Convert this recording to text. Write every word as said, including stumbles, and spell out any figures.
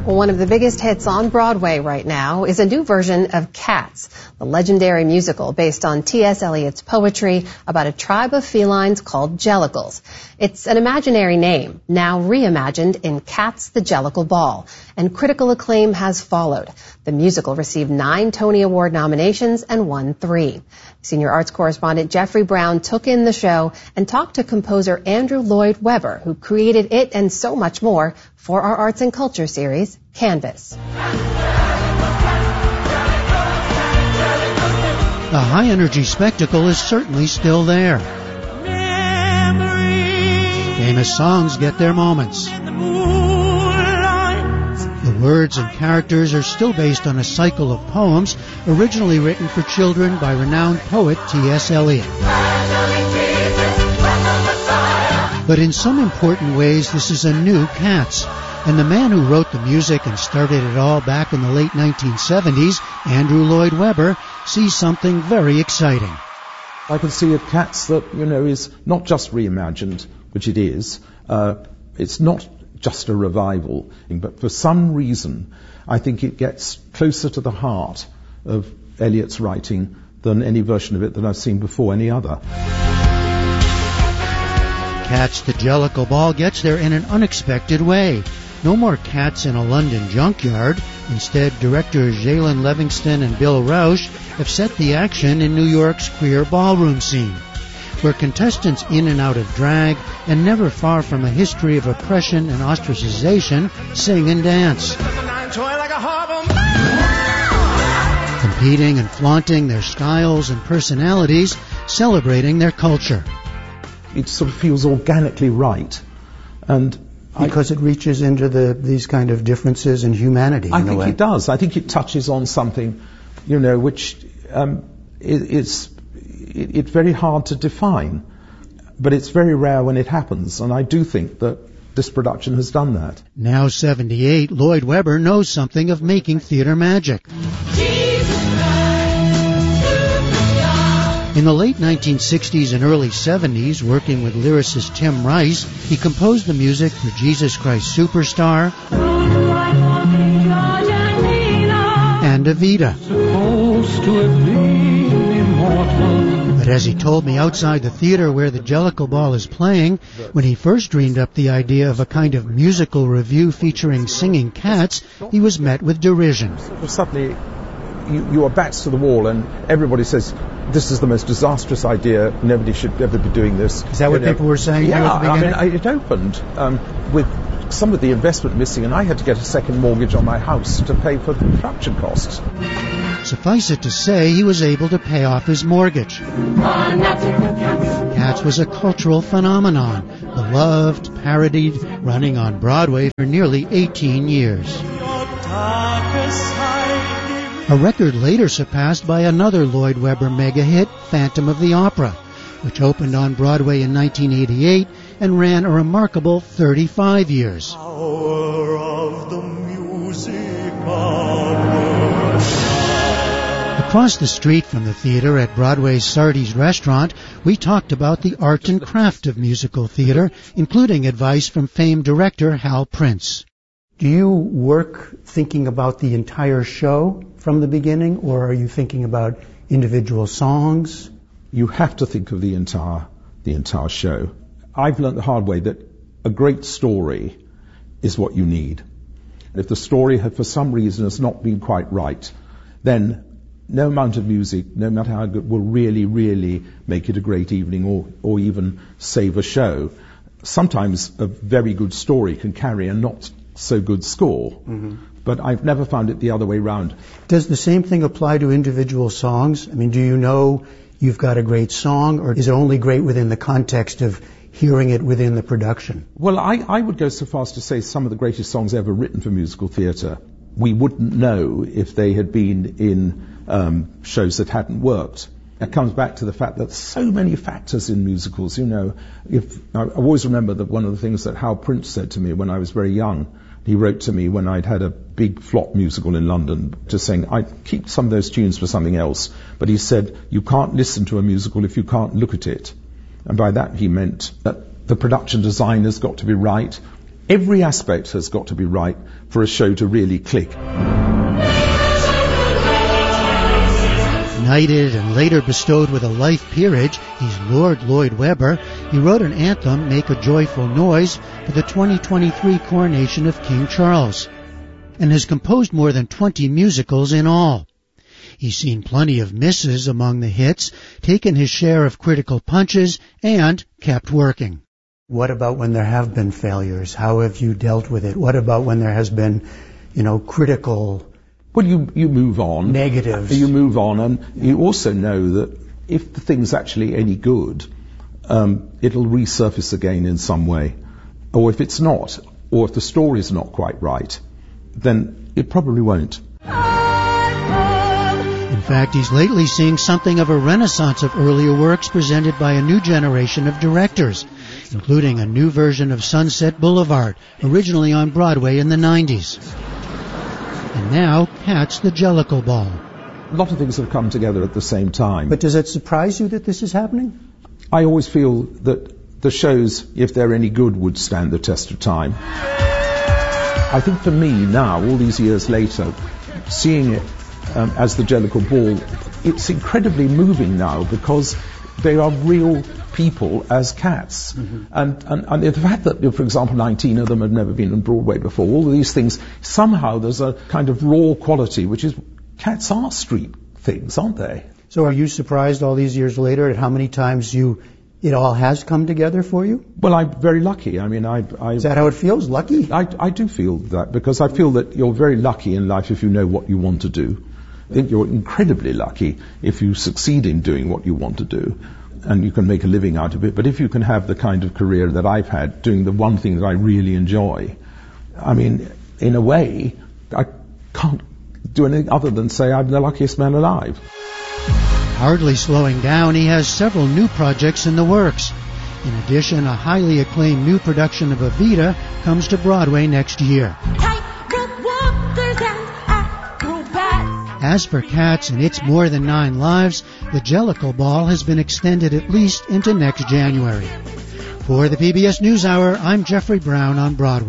Well, one of the biggest hits on Broadway right now is a new version of Cats, the legendary musical based on T S Eliot's poetry about a tribe of felines called jellicles. It's an imaginary name, now reimagined in Cats the Jellicle Ball, and critical acclaim has followed. The musical received nine Tony Award nominations and won three. Senior arts correspondent Jeffrey Brown took in the show and talked to composer Andrew Lloyd Webber, who created it and so much more for our Arts and Culture series, Canvas. The high-energy spectacle is certainly still there. Famous songs get their moments. The words and characters are still based on a cycle of poems originally written for children by renowned poet T S Eliot. But in some important ways, this is a new Cats. And the man who wrote the music and started it all back in the late nineteen seventies, Andrew Lloyd Webber, sees something very exciting. I can see a Cats that, you know, is not just reimagined, which it is. Uh, it's not just a revival, but for some reason, I think it gets closer to the heart of Eliot's writing than any version of it that I've seen before, any other. Cats the Jellicle Ball gets there in an unexpected way. No more cats in a London junkyard. Instead, directors Jalen Livingston and Bill Rausch have set the action in New York's queer ballroom scene, where contestants in and out of drag and never far from a history of oppression and ostracization sing and dance, competing and flaunting their styles and personalities, celebrating their culture. It sort of feels organically right, and because I, it reaches into the these kind of differences in humanity. I in think a way. it does. I think it touches on something, you know, which um, it, it's it, it's very hard to define, but it's very rare when it happens, and I do think that this production has done that. Now seventy-eight, Lloyd Webber knows something of making theater magic. In the late nineteen sixties and early seventies, working with lyricist Tim Rice, he composed the music for Jesus Christ Superstar and Evita. But as he told me outside the theater where the Jellicle Ball is playing, when he first dreamed up the idea of a kind of musical revue featuring singing cats, he was met with derision. Suddenly, you, you are backs to the wall and everybody says, this is the most disastrous idea, nobody should ever be doing this. Is that what you know, people were saying? Yeah, I mean, I, it opened um, with some of the investment missing, and I had to get a second mortgage on my house to pay for the production costs. Suffice it to say, he was able to pay off his mortgage. Cats was a cultural phenomenon, beloved, parodied, running on Broadway for nearly eighteen years. A record later surpassed by another Lloyd Webber mega hit, Phantom of the Opera, which opened on Broadway in nineteen eighty-eight and ran a remarkable thirty-five years. Power of the music Across the street from the theater at Broadway's Sardi's Restaurant, we talked about the art and craft of musical theater, including advice from famed director Hal Prince. Do you work thinking about the entire show from the beginning, or are you thinking about individual songs? You have to think of the entire the entire show. I've learned the hard way that a great story is what you need. If the story had, for some reason, has not been quite right, then no amount of music, no matter how good, will really, really make it a great evening or, or even save a show. Sometimes a very good story can carry a not so good score, mm-hmm. but I've never found it the other way round. Does the same thing apply to individual songs? I mean, do you know you've got a great song, or is it only great within the context of hearing it within the production? Well, I, I would go so far as to say some of the greatest songs ever written for musical theatre, we wouldn't know if they had been in um, shows that hadn't worked. It comes back to the fact that so many factors in musicals, you know. If I always remember that one of the things that Hal Prince said to me when I was very young, he wrote to me when I'd had a big flop musical in London, just saying, I'd keep some of those tunes for something else. But he said, you can't listen to a musical if you can't look at it. And by that he meant that the production design has got to be right, Every aspect has got to be right for a show to really click. Knighted and later bestowed with a life peerage, he's Lord Lloyd Webber. He wrote an anthem, Make a Joyful Noise, for the twenty twenty-three coronation of King Charles, and has composed more than twenty musicals in all. He's seen plenty of misses among the hits, taken his share of critical punches, and kept working. What about when there have been failures? How have you dealt with it? What about when there has been, you know, critical... Well, you, you move on. Negatives. You move on, and you also know that if the thing's actually any good, um, it'll resurface again in some way. Or if it's not, or if the story's not quite right, then it probably won't. In fact, he's lately seeing something of a renaissance of earlier works presented by a new generation of directors, including a new version of Sunset Boulevard, originally on Broadway in the nineties. And now, Cats the Jellicle Ball. A lot of things have come together at the same time. But does it surprise you that this is happening? I always feel that the shows, if they're any good, would stand the test of time. I think for me now, all these years later, seeing it um, as the Jellicle Ball, it's incredibly moving now because they are real people as cats. Mm-hmm. And, and, and the fact that, for example, nineteen of them have never been on Broadway before, all of these things, somehow there's a kind of raw quality, which is, cats are street things, aren't they? So are you surprised all these years later at how many times you it all has come together for you? Well, I'm very lucky. I mean, I... I is that how it feels? Lucky? I, I do feel that, because I feel that you're very lucky in life if you know what you want to do. I think you're incredibly lucky if you succeed in doing what you want to do, and you can make a living out of it. But if you can have the kind of career that I've had, doing the one thing that I really enjoy, I mean, in a way, I can't do anything other than say I'm the luckiest man alive. Hardly slowing down, he has several new projects in the works. In addition, a highly acclaimed new production of Evita comes to Broadway next year. As for Cats and its more than nine lives, the Jellicle Ball has been extended at least into next January. For the P B S NewsHour, I'm Jeffrey Brown on Broadway.